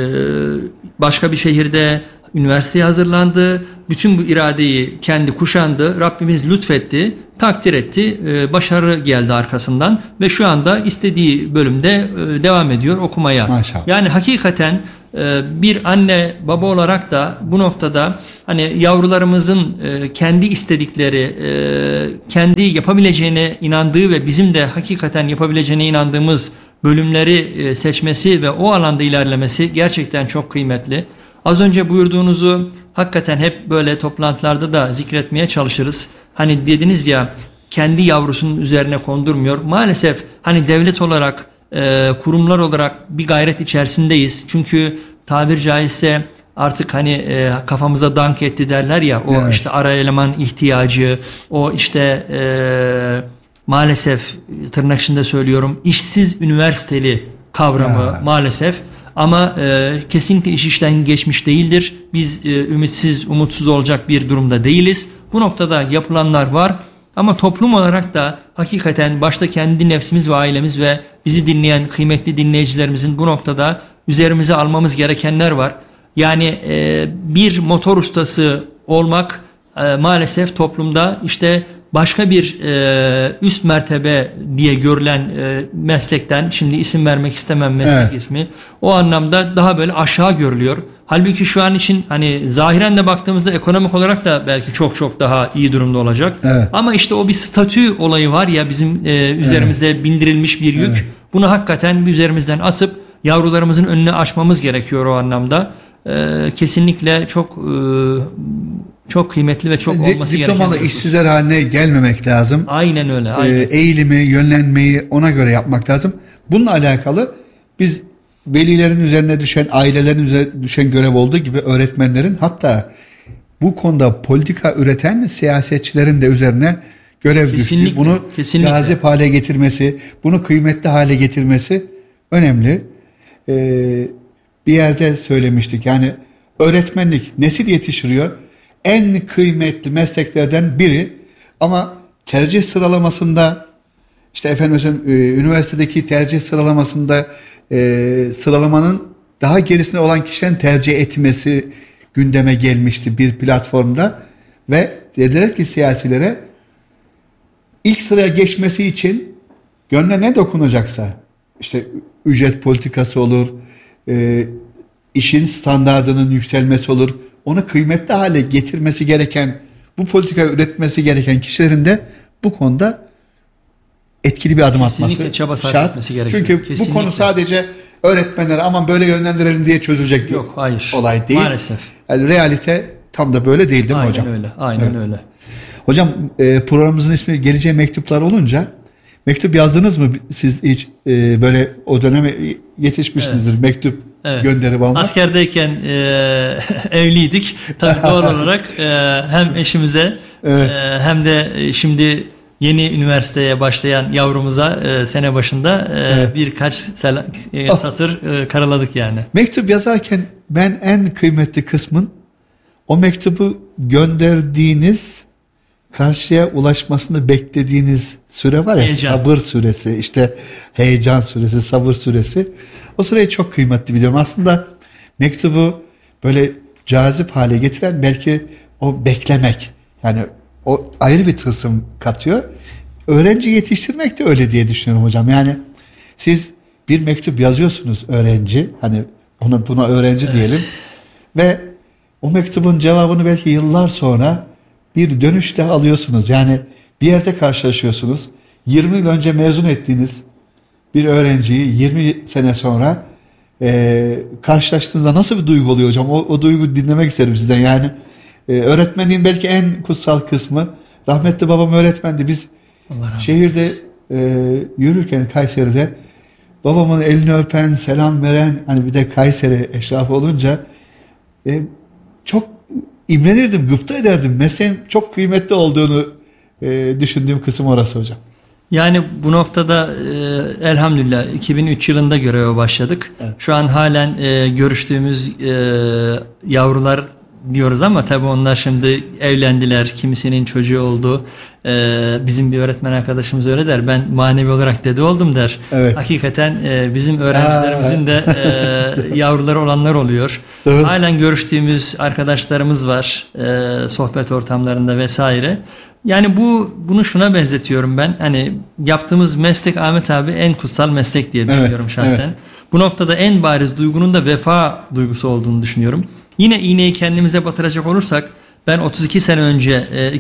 A: başka bir şehirde üniversiteye hazırlandı. Bütün bu iradeyi kendi kuşandı. Rabbimiz lütfetti, takdir etti. Başarı geldi arkasından ve şu anda istediği bölümde devam ediyor okumaya.
B: Maşallah.
A: Yani hakikaten bir anne baba olarak da bu noktada hani yavrularımızın kendi istedikleri, kendi yapabileceğine inandığı ve bizim de hakikaten yapabileceğine inandığımız bölümleri seçmesi ve o alanda ilerlemesi gerçekten çok kıymetli. Az önce buyurduğunuzu hakikaten hep böyle toplantılarda da zikretmeye çalışırız. Hani dediniz ya, kendi yavrusunun üzerine kondurmuyor. Maalesef hani devlet olarak, kurumlar olarak bir gayret içerisindeyiz. Çünkü tabir caizse artık hani kafamıza dank etti derler ya, o evet. işte ara eleman ihtiyacı, o işte maalesef tırnak içinde söylüyorum işsiz üniversiteli kavramı maalesef. Ama kesinlikle iş işten geçmiş değildir. Biz ümitsiz, umutsuz olacak bir durumda değiliz. Bu noktada yapılanlar var. Ama toplum olarak da hakikaten başta kendi nefsimiz ve ailemiz ve bizi dinleyen kıymetli dinleyicilerimizin bu noktada üzerimize almamız gerekenler var. Yani bir motor ustası olmak maalesef toplumda işte başka bir üst mertebe diye görülen meslekten, şimdi isim vermek istemem meslek ismi, o anlamda daha böyle aşağı görülüyor. Halbuki şu an için hani zahiren de baktığımızda ekonomik olarak da belki çok çok daha iyi durumda olacak. Evet. Ama işte o bir statü olayı var ya bizim üzerimizde bindirilmiş bir yük. Evet. Bunu hakikaten üzerimizden atıp yavrularımızın önüne açmamız gerekiyor o anlamda. Kesinlikle çok kıymetli ve çok olması gereken.
B: Diplomalı işsizler haline gelmemek lazım.
A: Aynen öyle. Aynen.
B: Eğilimi, yönlenmeyi ona göre yapmak lazım. Bununla alakalı biz velilerin üzerine düşen, ailelerin üzerine düşen görev olduğu gibi öğretmenlerin, hatta bu konuda politika üreten siyasetçilerin de üzerine görev düşüyor. Bunu cazip hale getirmesi, bunu kıymetli hale getirmesi önemli. Bir yerde söylemiştik, yani öğretmenlik nesil yetiştiriyor. En kıymetli mesleklerden biri, ama tercih sıralamasında işte üniversitedeki tercih sıralamasında sıralamanın daha gerisinde olan kişilerin tercih etmesi gündeme gelmişti bir platformda ve dediler ki siyasilere, ilk sıraya geçmesi için gönlüne ne dokunacaksa, işte ücret politikası olur, işin standardının yükselmesi olur, onu kıymetli hale getirmesi gereken, bu politikayı üretmesi gereken kişilerin de bu konuda etkili bir adım atması şart. Çünkü bu konu sadece öğretmenlere aman böyle yönlendirelim diye çözülecek bir olay değil.
A: Maalesef.
B: Yani realite tam da böyle değil mi hocam?
A: Aynen öyle.
B: Hocam programımızın ismi Geleceğe Mektuplar olunca, mektup yazdınız mı siz hiç, böyle o döneme yetişmişsinizdir, mektup gönderip almak?
A: Askerdeyken evliydik. Tabii doğal olarak hem eşimize hem de şimdi yeni üniversiteye başlayan yavrumuza sene başında birkaç satır karaladık yani.
B: Mektup yazarken ben en kıymetli kısmın o mektubu gönderdiğiniz, karşıya ulaşmasını beklediğiniz süre var ya, sabır süresi, işte heyecan süresi, sabır süresi. O süreyi çok kıymetli biliyorum. Aslında mektubu böyle cazip hale getiren belki o beklemek. Yani o ayrı bir tılsım katıyor. Öğrenci yetiştirmek de öyle diye düşünüyorum hocam. Yani siz bir mektup yazıyorsunuz, öğrenci, hani buna öğrenci diyelim ve o mektubun cevabını belki yıllar sonra bir dönüşte alıyorsunuz. Yani bir yerde karşılaşıyorsunuz. 20 yıl önce mezun ettiğiniz bir öğrenciyi 20 sene sonra karşılaştığınızda nasıl bir duygu oluyor hocam? O duygu dinlemek isterim sizden. Yani öğretmenliğin belki en kutsal kısmı. Rahmetli babam öğretmendi. Biz şehirde yürürken Kayseri'de babamın elini öpen, selam veren, hani bir de Kayseri eşrafı olunca çok imrenirdim, gıpta ederdim. Mesleğin çok kıymetli olduğunu düşündüğüm kısım orası hocam.
A: Yani bu noktada elhamdülillah 2003 yılında göreve başladık.
B: Evet.
A: Şu an halen görüştüğümüz yavrular diyoruz ama tabii onlar şimdi evlendiler. Kimisinin çocuğu oldu. Bizim bir öğretmen arkadaşımız öyle der. Ben manevi olarak dede oldum der.
B: Evet.
A: Hakikaten bizim öğrencilerimizin de yavruları olanlar oluyor.
B: Doğru.
A: Halen görüştüğümüz arkadaşlarımız var. Sohbet ortamlarında vesaire. Yani bunu şuna benzetiyorum ben. Hani yaptığımız meslek Ahmet abi en kutsal meslek diye düşünüyorum şahsen.
B: Evet.
A: Bu noktada en bariz duygunun da vefa duygusu olduğunu düşünüyorum. Yine iğneyi kendimize batıracak olursak ben 32 sene önce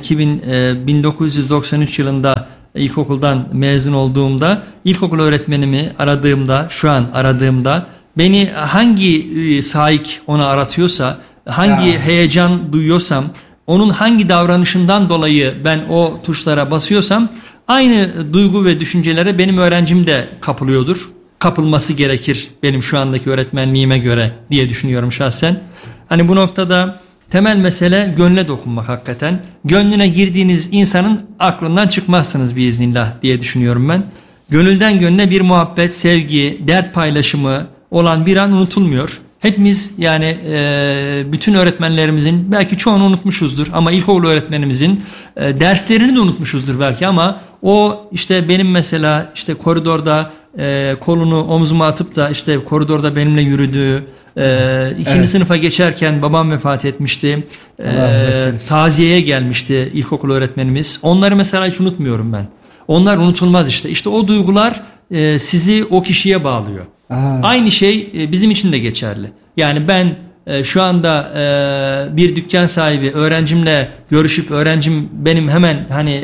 A: 1993 yılında ilkokuldan mezun olduğumda ilkokul öğretmenimi şu an aradığımda beni hangi sahik ona aratıyorsa, hangi heyecan duyuyorsam, onun hangi davranışından dolayı ben o tuşlara basıyorsam aynı duygu ve düşüncelere benim öğrencim de kapılıyordur. Kapılması gerekir benim şu andaki öğretmenliğime göre diye düşünüyorum şahsen. Hani bu noktada temel mesele gönle dokunmak hakikaten. Gönlüne girdiğiniz insanın aklından çıkmazsınız biiznillah diye düşünüyorum ben. Gönülden gönle bir muhabbet, sevgi, dert paylaşımı olan bir an unutulmuyor. Hepimiz yani bütün öğretmenlerimizin belki çoğunu unutmuşuzdur ama ilkokul öğretmenimizin derslerini de unutmuşuzdur belki ama o işte benim mesela işte koridorda kolunu omzuma atıp da işte koridorda benimle yürüdüğü, ikinci sınıfa geçerken babam vefat etmişti. Taziyeye gelmişti ilkokul öğretmenimiz. Onları mesela hiç unutmuyorum ben. Onlar unutulmaz işte. İşte o duygular sizi o kişiye bağlıyor. Aynı şey bizim için de geçerli. Yani ben şu anda bir dükkan sahibi öğrencimle görüşüp öğrencim benim hemen hani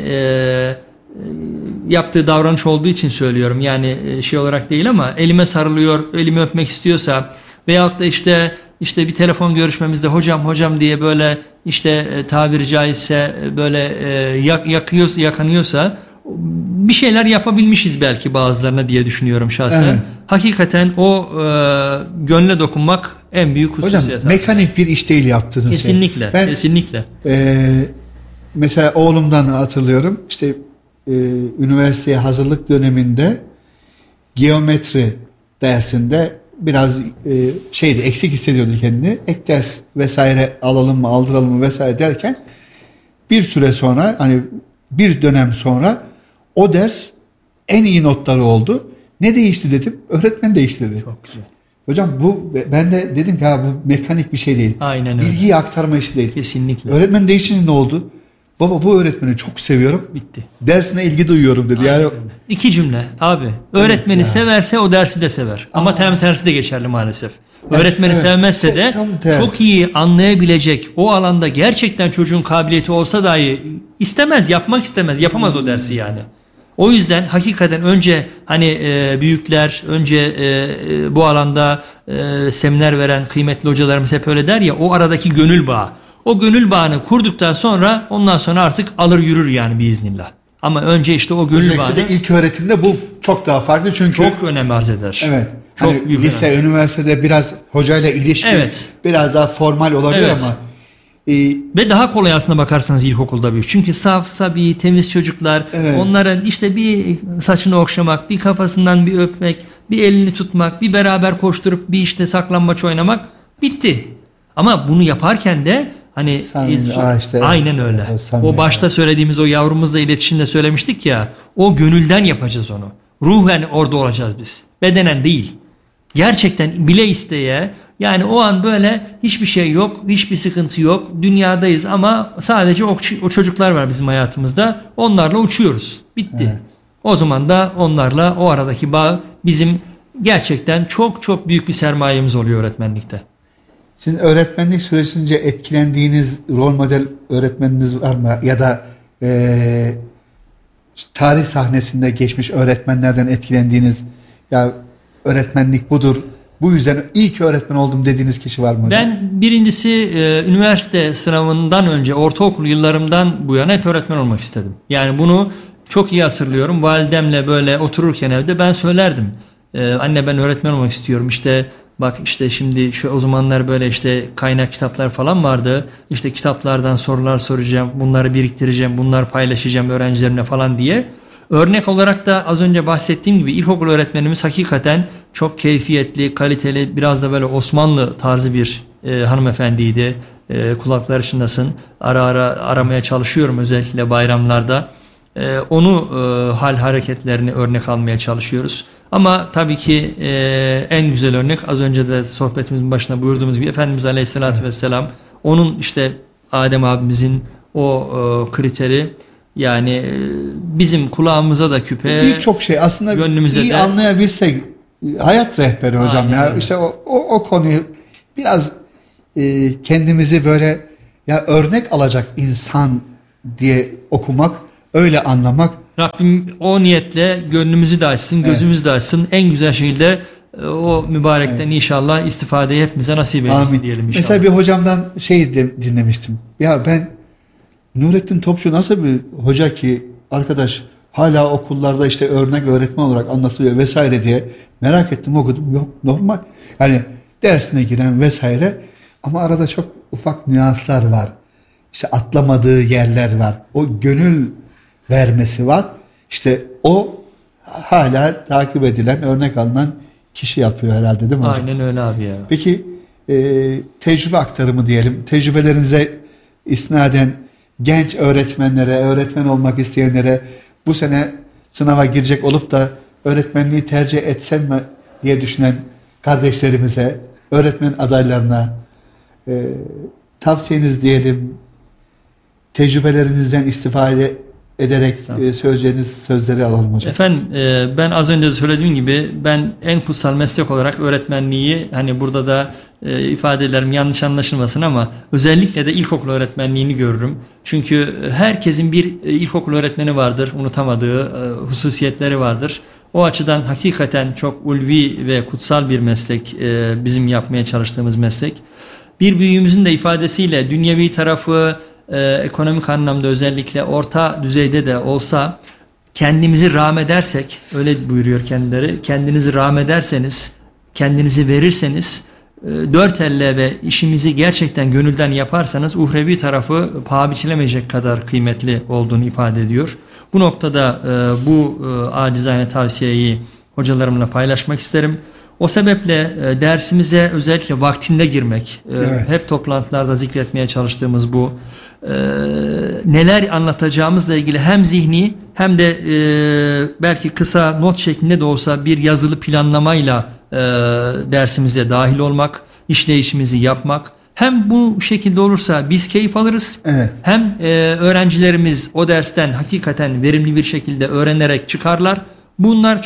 A: yaptığı davranış olduğu için söylüyorum. Yani şey olarak değil ama elime sarılıyor, elimi öpmek istiyorsa veyahut da işte bir telefon görüşmemizde hocam diye böyle işte tabiri caizse böyle yakanıyorsa bir şeyler yapabilmişiz belki bazılarına diye düşünüyorum şahsen. Evet. Hakikaten o gönle dokunmak en büyük hususiyet.
B: Hocam mekanik bir iş değil yaptığınız
A: kesinlikle,
B: şey.
A: Kesinlikle.
B: Mesela oğlumdan hatırlıyorum. İşte üniversiteye hazırlık döneminde geometri dersinde biraz eksik hissediyordu kendini. Ek ders vesaire alalım mı aldıralım mı vesaire derken bir süre sonra hani bir dönem sonra o ders en iyi notları oldu. Ne değişti dedim. Öğretmen değişti dedi.
A: Çok güzel.
B: Hocam ben de dedim ki bu mekanik bir şey değil.
A: Aynen öyle.
B: Bilgiyi aktarma işi değil.
A: Kesinlikle.
B: Öğretmen değişince ne oldu? Baba bu öğretmeni çok seviyorum.
A: Bitti.
B: Dersine ilgi duyuyorum dedi.
A: Aynen
B: Yani
A: öyle. İki cümle abi. Öğretmeni severse o dersi de sever. Ama tam tersi de geçerli maalesef. Öğretmeni sevmezse de çok iyi anlayabilecek o alanda gerçekten çocuğun kabiliyeti olsa dahi yapmak istemez, yapamaz o dersi yani. O yüzden hakikaten önce hani büyükler, önce bu alanda seminer veren kıymetli hocalarımız hep öyle der ya, o aradaki gönül bağı. O gönül bağını kurduktan sonra ondan sonra artık alır yürür yani biiznillah. Ama önce işte o gönül bağını.
B: Özellikle de ilk öğretimde bu çok daha farklı çünkü.
A: Çok önem arz eder.
B: Evet.
A: Çok
B: hani
A: büyük
B: lise, üniversitede biraz hocayla ilişki biraz daha formal olabilir ama.
A: Ve daha kolay aslına bakarsanız ilkokulda bir. Çünkü saf, sabi, temiz çocuklar, onların işte bir saçını okşamak, bir kafasından bir öpmek, bir elini tutmak, bir beraber koşturup bir işte saklambaç oynamak bitti. Ama bunu yaparken de hani aynen öyle. O başta söylediğimiz o yavrumuzla iletişimde söylemiştik ya, o gönülden yapacağız onu. Ruhen orada olacağız biz. Bedenen değil. Gerçekten bile isteye, yani o an böyle hiçbir şey yok, hiçbir sıkıntı yok. Dünyadayız ama sadece o çocuklar var bizim hayatımızda. Onlarla uçuyoruz. Bitti. Evet. O zaman da onlarla o aradaki bağ bizim gerçekten çok çok büyük bir sermayemiz oluyor öğretmenlikte.
B: Sizin öğretmenlik süresince etkilendiğiniz rol model öğretmeniniz var mı? Ya da tarih sahnesinde geçmiş öğretmenlerden etkilendiğiniz, ya öğretmenlik budur, bu yüzden iyi ki öğretmen oldum dediğiniz kişi var mı hocam?
A: Ben birincisi üniversite sınavından önce ortaokul yıllarımdan bu yana hep öğretmen olmak istedim. Yani bunu çok iyi hatırlıyorum. Validemle böyle otururken evde ben söylerdim. Anne ben öğretmen olmak istiyorum. İşte bak işte şimdi o zamanlar böyle işte kaynak kitaplar falan vardı. İşte kitaplardan sorular soracağım, bunları biriktireceğim, bunları paylaşacağım öğrencilerimle falan diye. Örnek olarak da az önce bahsettiğim gibi ilkokul öğretmenimiz hakikaten çok keyfiyetli, kaliteli, biraz da böyle Osmanlı tarzı bir hanımefendiydi. Kulakları çınlasın. Ara ara aramaya çalışıyorum özellikle bayramlarda. Onu hal hareketlerini örnek almaya çalışıyoruz. Ama tabii ki en güzel örnek az önce de sohbetimizin başında buyurduğumuz gibi Efendimiz Aleyhisselatü Vesselam, onun işte Adem abimizin o kriteri, yani bizim kulağımıza da küpe,
B: birçok şey aslında iyi
A: de
B: anlayabilsek hayat rehberi hocam.
A: Aynen
B: Ya
A: öyle.
B: işte o konuyu biraz kendimizi böyle ya örnek alacak insan diye okumak, öyle anlamak.
A: Rabbim o niyetle gönlümüzü de açsın, gözümüzü de açsın. En güzel şekilde o mübarekten inşallah istifadeyi hepimize nasip eylesin diyelim inşallah.
B: Mesela bir hocamdan dinlemiştim. Ya ben Nurettin Topçu nasıl bir hoca ki arkadaş hala okullarda işte örnek öğretmen olarak anlatılıyor vesaire diye merak ettim, okudum. Yok, normal. Yani dersine giren vesaire ama arada çok ufak nüanslar var. İşte atlamadığı yerler var. O gönül vermesi var. İşte o hala takip edilen, örnek alınan kişi yapıyor herhalde, değil mi hocam?
A: Aynen öyle abi ya.
B: Peki tecrübe aktarımı diyelim. Tecrübelerinize isnaden genç öğretmenlere, öğretmen olmak isteyenlere, bu sene sınava girecek olup da öğretmenliği tercih etsem mi diye düşünen kardeşlerimize, öğretmen adaylarına tavsiyeniz diyelim, tecrübelerinizden istifade ederek söyleyeceğiniz sözleri alalım hocam.
A: Efendim ben az önce de söylediğim gibi ben en kutsal meslek olarak öğretmenliği, hani burada da ifadelerim yanlış anlaşılmasın ama özellikle de ilkokul öğretmenliğini görürüm. Çünkü herkesin bir ilkokul öğretmeni vardır, unutamadığı hususiyetleri vardır. O açıdan hakikaten çok ulvi ve kutsal bir meslek, bizim yapmaya çalıştığımız meslek. Bir büyüğümüzün de ifadesiyle dünyevi tarafı, ekonomik anlamda özellikle orta düzeyde de olsa kendimizi rağmedersek, öyle buyuruyor kendileri, kendinizi rağmederseniz, kendinizi verirseniz, dört elle ve işimizi gerçekten gönülden yaparsanız uhrevi tarafı paha biçilemeyecek kadar kıymetli olduğunu ifade ediyor. Bu noktada bu acizane tavsiyeyi hocalarımla paylaşmak isterim. O sebeple dersimize özellikle vaktinde girmek,
B: Evet.
A: hep toplantılarda zikretmeye çalıştığımız bu, neler anlatacağımızla ilgili hem zihni hem de belki kısa not şeklinde de olsa bir yazılı planlamayla dersimize dahil olmak, işleyişimizi yapmak. Hem bu şekilde olursa biz keyif alırız,
B: Evet.
A: hem öğrencilerimiz o dersten hakikaten verimli bir şekilde öğrenerek çıkarlar. Bunlar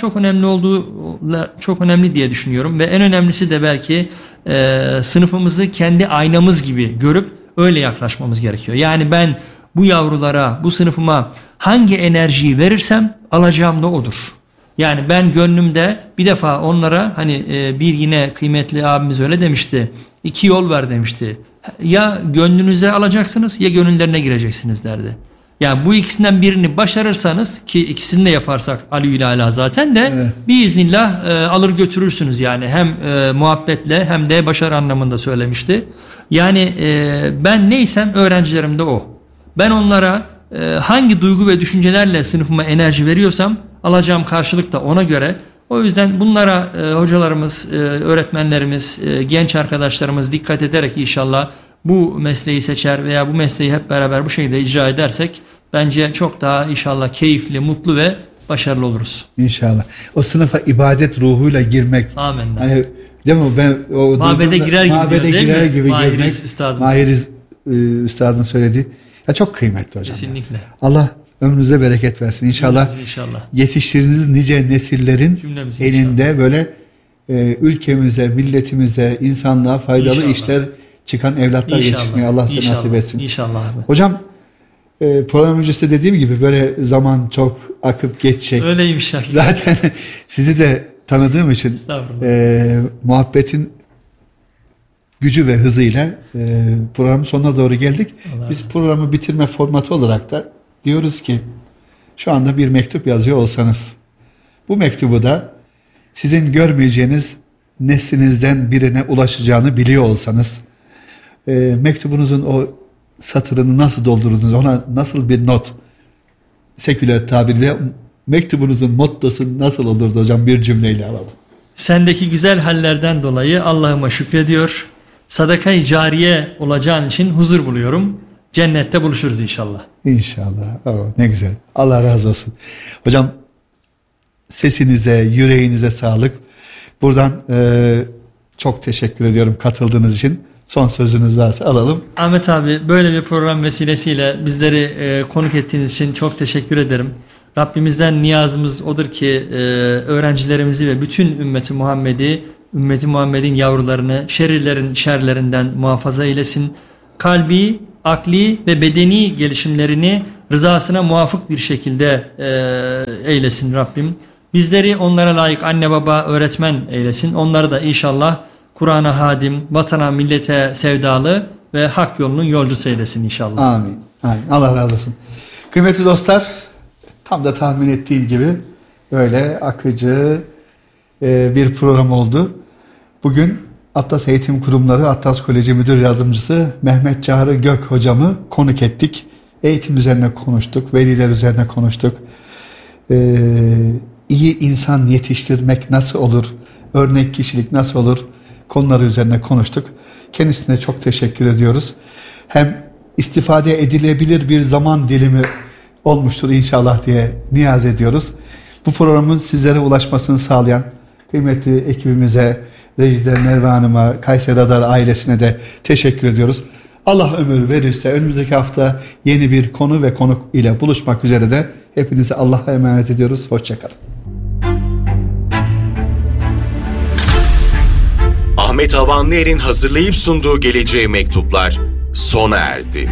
A: çok önemli diye düşünüyorum ve en önemlisi de belki sınıfımızı kendi aynamız gibi görüp öyle yaklaşmamız gerekiyor. Yani ben bu yavrulara, bu sınıfıma hangi enerjiyi verirsem alacağım da odur. Yani ben gönlümde bir defa onlara, hani bir yine kıymetli abimiz öyle demişti, 2 yol var demişti. Ya gönlünüze alacaksınız ya gönüllerine gireceksiniz derdi. Yani bu ikisinden birini başarırsanız, ki ikisini de yaparsak alü ala zaten de
B: Evet.
A: biiznillah alır götürürsünüz yani, hem muhabbetle hem de başarı anlamında söylemişti. Yani ben neysem öğrencilerim de o. Ben onlara hangi duygu ve düşüncelerle sınıfıma enerji veriyorsam alacağım karşılık da ona göre. O yüzden bunlara hocalarımız, öğretmenlerimiz, genç arkadaşlarımız dikkat ederek inşallah bu mesleği seçer veya bu mesleği hep beraber bu şekilde icra edersek bence çok daha inşallah keyifli, mutlu ve başarılı oluruz.
B: İnşallah. O sınıfa ibadet ruhuyla girmek.
A: Amenna.
B: Hani değil mi? Ben o
A: Mabede girer gibi diyor, değil
B: girer
A: mi?
B: gibi
A: Mahiriz
B: girmek.
A: üstadımız.
B: Mahiriz üstadın söylediği. Ya çok kıymetli hocam.
A: Kesinlikle.
B: Allah ömrünüze bereket versin. İnşallah
A: Cümlemize inşallah.
B: yetiştirdiğiniz nice nesillerin
A: Cümlemize
B: elinde böyle ülkemize, milletimize, insanlığa faydalı
A: İnşallah.
B: işler çıkan evlatlar yetiştirmeyi Allah size nasip etsin.
A: İnşallah abi.
B: Hocam program öncesinde dediğim gibi böyle zaman çok akıp geçecek.
A: Öyleymiş ya.
B: Zaten sizi de tanıdığım için
A: Estağfurullah.
B: muhabbetin gücü ve hızıyla programın sonuna doğru geldik.
A: Allah
B: Biz
A: razı
B: programı bitirme formatı olarak da diyoruz ki şu anda bir mektup yazıyor olsanız, bu mektubu da sizin görmeyeceğiniz neslinizden birine ulaşacağını biliyor olsanız, mektubunuzun o satırını nasıl doldurduğunuz, ona nasıl bir not, seküler tabirle mektubunuzun mottosu nasıl olurdu hocam? Bir cümleyle alalım.
A: Sendeki güzel hallerden dolayı Allah'ıma şükrediyor. Sadaka-i cariye olacağın için huzur buluyorum. Cennette buluşuruz inşallah.
B: İnşallah. Ne güzel. Allah razı olsun. Hocam sesinize, yüreğinize sağlık. Buradan çok teşekkür ediyorum katıldığınız için. Son sözünüz varsa alalım.
A: Ahmet abi, böyle bir program vesilesiyle bizleri konuk ettiğiniz için çok teşekkür ederim. Rabbimizden niyazımız odur ki öğrencilerimizi ve bütün ümmeti Muhammed'in yavrularını şerlerinden muhafaza eylesin. Kalbi, akli ve bedeni gelişimlerini rızasına muvafık bir şekilde eylesin Rabbim. Bizleri onlara layık anne baba öğretmen eylesin. Onları da inşallah Kur'an'a hadim, vatana millete sevdalı ve hak yolunun yolcusu eylesin inşallah.
B: Amin. Amin. Allah razı olsun. Kıymetli dostlar, tam da tahmin ettiğim gibi böyle akıcı bir program oldu. Bugün Atlas Eğitim Kurumları Atlas Koleji Müdür Yardımcısı Mehmet Çağrı Gök hocamı konuk ettik. Eğitim üzerine konuştuk, veliler üzerine konuştuk. İyi insan yetiştirmek nasıl olur, örnek kişilik nasıl olur konuları üzerine konuştuk. Kendisine çok teşekkür ediyoruz. Hem istifade edilebilir bir zaman dilimi olmuştur inşallah diye niyaz ediyoruz. Bu programın sizlere ulaşmasını sağlayan kıymetli ekibimize, Rejide Merve Hanım'a, Kayseri Radar ailesine de teşekkür ediyoruz. Allah ömür verirse önümüzdeki hafta yeni bir konu ve konuk ile buluşmak üzere de hepinizi Allah'a emanet ediyoruz. Hoşçakalın.
C: Ahmet Havanlıer'in hazırlayıp sunduğu Geleceğe Mektuplar sona erdi.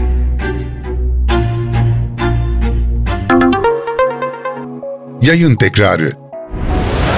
D: Yayın tekrarı